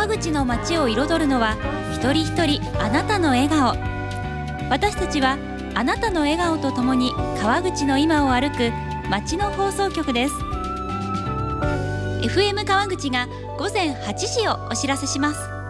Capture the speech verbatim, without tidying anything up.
川口の街を彩るのは一人一人あなたの笑顔。私たちはあなたの笑顔とともに川口の今を歩く街の放送局です。 エフエム 川口が午前はちじをお知らせします。